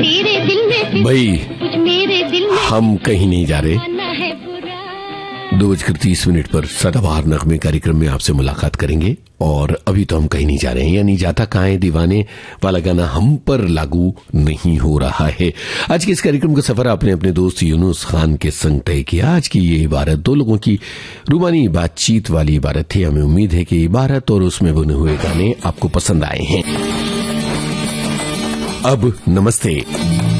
तेरे दिल में भाई कुछ मेरे दिल में हम कहीं नहीं जा रहे। आना है बुरा। 2:30 पर सदाबहार नगमे कार्यक्रम में आपसे मुलाकात करेंगे। और अभी तो हम कहीं नहीं जा रहे हैं, यानी जाता कहाँ है दीवाने वाला गाना हम पर लागू नहीं हो रहा है। आज के इस कार्यक्रम का सफर आपने अपने दोस्त यूनुस खान के संग तय किया। आज की ये इबारत दो लोगों की रूमानी बातचीत वाली इबारत थी। हमें उम्मीद है कि इबारत और उसमें बुने हुए गाने आपको पसंद आए हैं। अब नमस्ते।